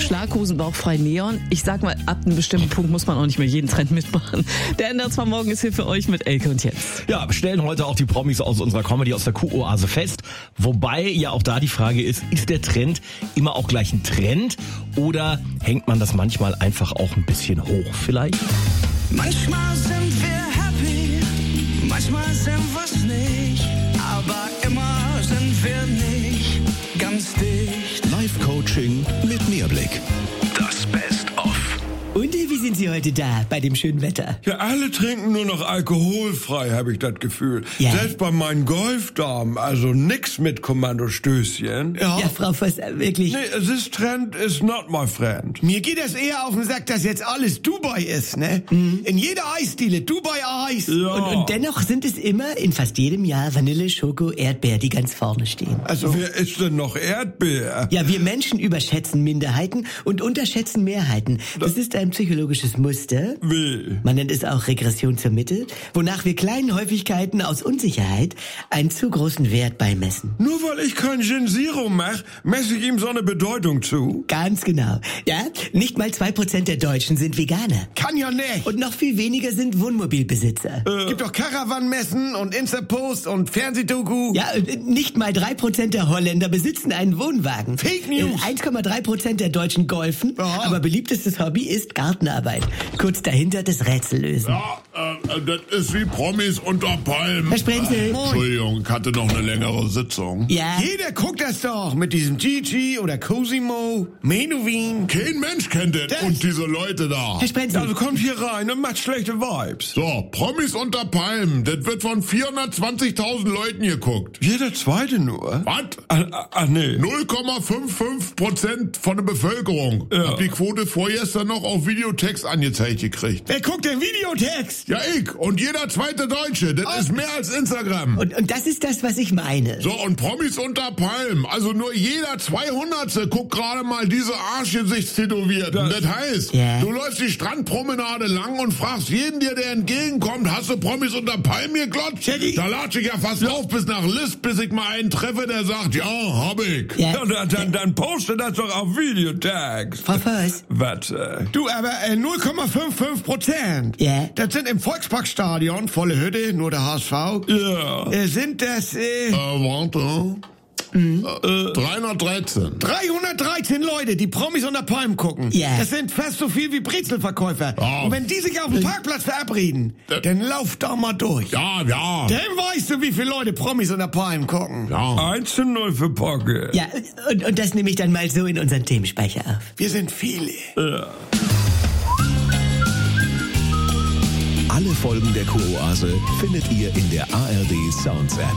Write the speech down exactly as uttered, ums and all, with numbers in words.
Schlaghosen, bauchfrei Neon. Ich sag mal, ab einem bestimmten Punkt muss man auch nicht mehr jeden Trend mitmachen. Der N D R zwei Morgen ist hier für euch mit Elke und Jens. Ja, wir stellen heute auch die Promis aus unserer Comedy, aus der Q-Oase fest. Wobei ja auch da die Frage ist, ist der Trend immer auch gleich ein Trend oder hängt man das manchmal einfach auch ein bisschen hoch vielleicht? Manchmal sind wir happy, manchmal sind wir's nicht, aber immer sind wir nicht ganz dicht. Live-Coaching mit Mehrblick. Das Best-of. Und wie sind Sie heute da, bei dem schönen Wetter? Ja, alle trinken nur noch alkoholfrei, habe ich das Gefühl. Ja. Selbst bei meinen Golfdamen, also nix mit Kommandostößchen. Ja, ja Frau Voss, wirklich. Nee, this trend is not my friend. Mir geht das eher auf den Sack, dass jetzt alles Dubai ist, ne? Mhm. In jeder Eisdiele, Dubai-Eis. Ja. Und, und dennoch sind es immer in fast jedem Jahr Vanille, Schoko, Erdbeer, die ganz vorne stehen. Also, wer isst denn noch Erdbeer? Ja, wir Menschen überschätzen Minderheiten und unterschätzen Mehrheiten. Das ist ein psychologisches Muster. Wie? Man nennt es auch Regression zur Mitte, wonach wir kleinen Häufigkeiten aus Unsicherheit einen zu großen Wert beimessen. Nur weil ich kein Gin Zero mach, messe ich ihm so eine Bedeutung zu. Ganz genau. Ja, nicht mal zwei Prozent der Deutschen sind Veganer. Kann ja nicht. Und noch viel weniger sind Wohnmobilbesitzer. Äh. Gibt doch Caravan-Messen und Insta-Post und Fernsehdoku. Ja, und nicht mal drei Prozent der Holländer besitzen einen Wohnwagen. Fake News. eins Komma drei Prozent der Deutschen golfen, Ja. aber beliebtestes Hobby ist Gartenarbeit. Kurz dahinter das Rätsel lösen. Ja, äh, das ist wie Promis unter Palmen. Herr Sprenzel. Entschuldigung, ich hatte noch eine längere Sitzung. Ja, Jeder guckt das doch mit diesem Gigi oder Cosimo, Menowin. Kein Mensch kennt das Das- und diese Leute da. Herr Sprenzel. Also kommt hier rein und macht schlechte Vibes. So, Promis unter Palmen, das wird von vierhundertzwanzigtausend Leuten geguckt. Jeder zweite nur. Was? Ach, ach, ach nee. null Komma fünfundfünfzig Prozent von der Bevölkerung. Ja. Hab die Quote vorgestern noch auf Videotext angezeigt gekriegt. Wer guckt den Videotext? Ja, ich und jeder zweite Deutsche, das ist mehr als Instagram. Und, und das ist das, was ich meine. So, und Promis unter Palmen. Also nur jeder zweihundertste guckt gerade mal diese Arschgesichtstätowierten. Das heißt, Ja. du läufst die Strandpromenade lang und fragst jeden dir, der entgegenkommt, hast du Promis unter Palmen geglotzt? Teddy. Da latsche ich ja fast auf bis nach List, bis ich mal einen treffe, der sagt, ja, hab ich. Ja. Ja, dann, dann, dann poste das doch auf Videotags. Frau Voss. Warte. Du, aber äh, null Komma fünfundfünfzig Prozent. Ja. Das sind im Volksparkstadion, volle Hütte, nur der H S V. Ja. Äh, sind das äh, Äh, warte. Äh, dreihundertdreizehn. dreihundertdreizehn Leute, die Promis unter Palmen gucken. Ja. Das sind fast so viel wie Brezelverkäufer. Ja. Und wenn die sich auf dem Parkplatz verabreden, Äh. dann lauf da mal durch. Ja, ja. Dann weißt du, wie viele Leute Promis unter Palmen gucken. Ja. eins zu null für Pocke. Ja, und, und das nehme ich dann mal so in unseren Themenspeicher auf. Wir sind viele. Alle Folgen der Q-Oase findet ihr in der A R D Sounds App.